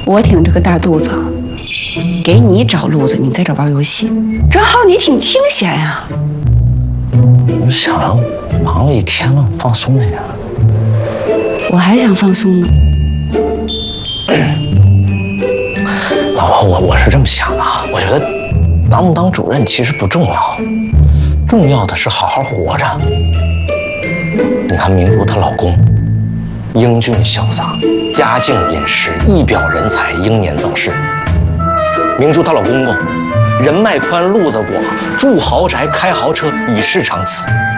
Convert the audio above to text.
我挺着个大肚子，给你找路子，你在这玩游戏，正好你挺清闲呀。 我想忙了一天了，放松一下。 我还想放松呢。 老婆，我是这么想的啊，我觉得当不当主任其实不重要，重要的是好好活着。你看明珠她老公，英俊潇洒，家境殷实，一表人才，英年早逝。明珠她老公公，人脉宽，路子广，住豪宅，开豪车，与世长辞。